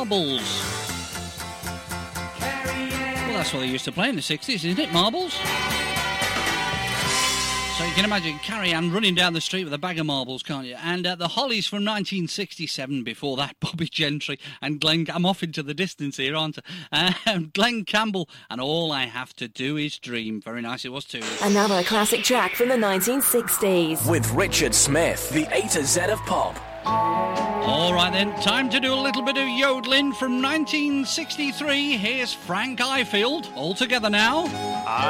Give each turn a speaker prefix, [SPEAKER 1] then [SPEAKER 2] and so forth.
[SPEAKER 1] Marbles. Well, that's what they used to play in the 60s, isn't it, marbles? So you can imagine Carrie Ann running down the street with a bag of marbles, can't you? And the Hollies from 1967, before that, Bobby Gentry and Glenn... I'm off into the distance here, aren't I? Glenn Campbell, and All I Have to Do Is Dream. Very nice it was too.
[SPEAKER 2] Another classic track from the 1960s.
[SPEAKER 3] With Richard Smith, the A to Z of pop.
[SPEAKER 1] All right then, time to do a little bit of yodeling from 1963. Here's Frank Ifield, all together now.